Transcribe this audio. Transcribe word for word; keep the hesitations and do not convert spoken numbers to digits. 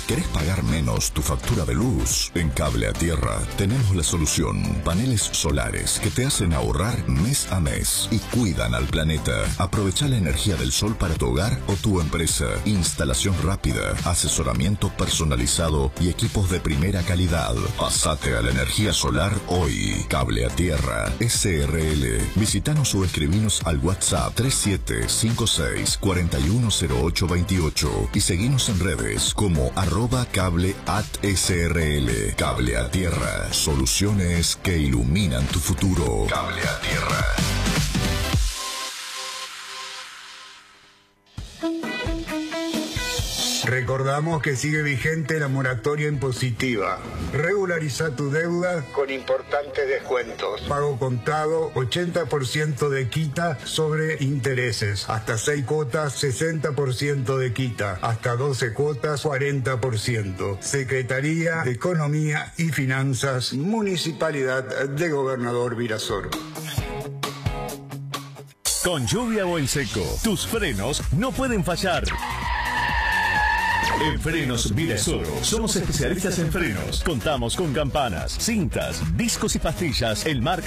¿Querés pagar menos tu factura de luz? En Cable a Tierra tenemos la solución. Paneles solares que te hacen ahorrar mes a mes y cuidan al planeta. Aprovecha la energía del sol para tu hogar o tu empresa. Instalación rápida, asesoramiento personalizado y equipos de primera calidad. Pasate a la energía solar hoy. Cable a Tierra S R L. Visítanos o escribinos al WhatsApp tres siete cinco seis cuatro uno cero ocho dos ocho y seguinos en redes como arroba cable at srl. Cable a Tierra. Soluciones que iluminan tu futuro. Cable a Tierra. Recordamos que sigue vigente la moratoria impositiva. Regulariza tu deuda con importantes descuentos. Pago contado, ochenta por ciento de quita sobre intereses. Hasta seis cuotas, sesenta por ciento de quita. Hasta doce cuotas, cuarenta por ciento. Secretaría de Economía y Finanzas, Municipalidad de Gobernador Virasoro. Con lluvia o en seco, tus frenos no pueden fallar. En Frenos Virasoro somos especialistas en frenos. Contamos con campanas, cintas, discos y pastillas en marca